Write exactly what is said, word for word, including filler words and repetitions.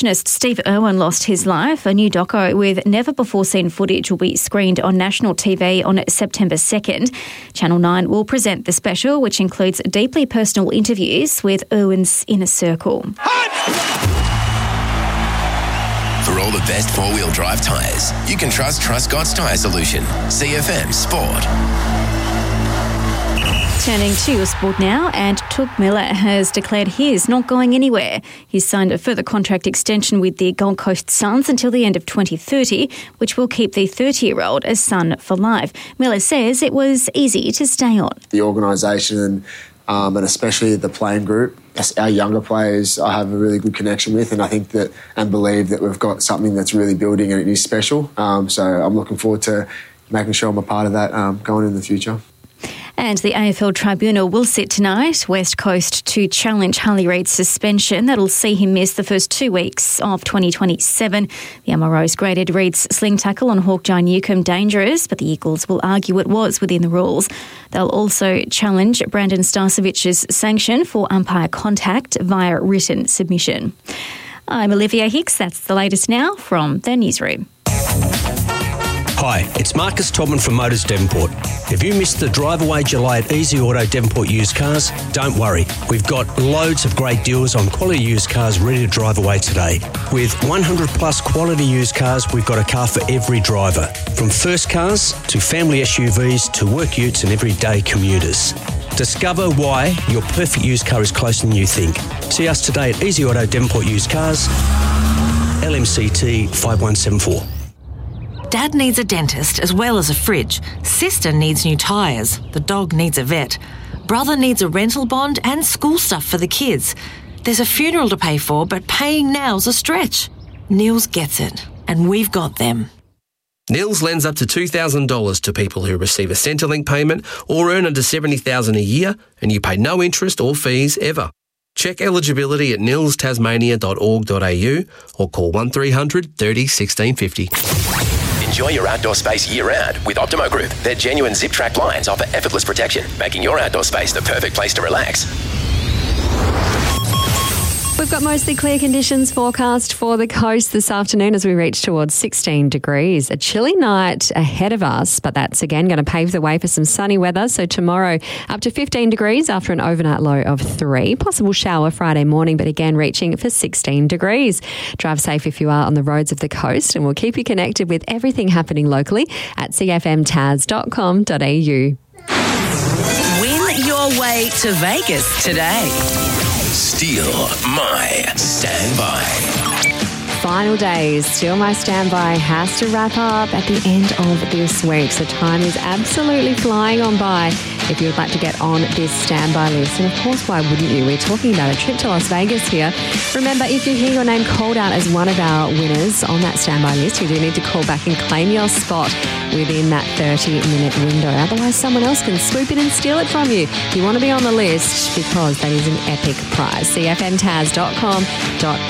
extortionist Steve Irwin lost his life. A new doco with never-before-seen footage will be screened on national T V on September second. Channel nine will present the special, which includes deeply personal interviews with Irwin's inner circle. For all the best four-wheel drive tyres, you can trust Truscott's Tyre Solution. C F M Sport. Turning to your sport now, and Touk Miller has declared his not going anywhere. He's signed a further contract extension with the Gold Coast Suns until the end of twenty thirty, which will keep the thirty-year-old a Sun for life. Miller says it was easy to stay on. The organisation um, and especially the playing group, our younger players, I have a really good connection with, and I think that and believe that we've got something that's really building and it is special. Um, so I'm looking forward to making sure I'm a part of that um, going in the future. And the A F L Tribunal will sit tonight, West Coast to challenge Harley Reid's suspension. That'll see him miss the first two weeks of twenty twenty-seven. The M R O's graded Reid's sling tackle on Hawkeye Newcombe dangerous, but the Eagles will argue it was within the rules. They'll also challenge Brandon Starcevic's sanction for umpire contact via written submission. I'm Olivia Hicks. That's the latest now from the newsroom. Hi, it's Marcus Todman from Motors Devonport. If you missed the drive away July at Easy Auto Devonport Used Cars, don't worry. We've got loads of great deals on quality used cars ready to drive away today. With one hundred plus quality used cars, we've got a car for every driver. From first cars to family S U Vs to work utes and everyday commuters. Discover why your perfect used car is closer than you think. See us today at Easy Auto Devonport Used Cars, L M C T five one seven four. Dad needs a dentist as well as a fridge. Sister needs new tyres. The dog needs a vet. Brother needs a rental bond and school stuff for the kids. There's a funeral to pay for, but paying now's a stretch. Nils gets it, and we've got them. Nils lends up to two thousand dollars to people who receive a Centrelink payment or earn under seventy thousand dollars a year, and you pay no interest or fees ever. Check eligibility at nils tasmania dot org dot a u or call one three hundred thirty sixteen fifty. Enjoy your outdoor space year-round with Optimo Group. Their genuine zip-track blinds offer effortless protection, making your outdoor space the perfect place to relax. We've got mostly clear conditions forecast for the coast this afternoon as we reach towards sixteen degrees. A chilly night ahead of us, but that's again going to pave the way for some sunny weather. So tomorrow up to fifteen degrees after an overnight low of three. Possible shower Friday morning, but again reaching for sixteen degrees. Drive safe if you are on the roads of the coast, and we'll keep you connected with everything happening locally at c f m taz dot com dot a u. Win your way to Vegas today. Steal My Standby. Final days. Still My Standby has to wrap up at the end of this week. So time is absolutely flying on by if you would like to get on this standby list. And of course, why wouldn't you? We're talking about a trip to Las Vegas here. Remember, if you hear your name called out as one of our winners on that standby list, you do need to call back and claim your spot within that thirty-minute window. Otherwise, someone else can swoop in and steal it from you. You want to be on the list because that is an epic prize. c f m taz dot com dot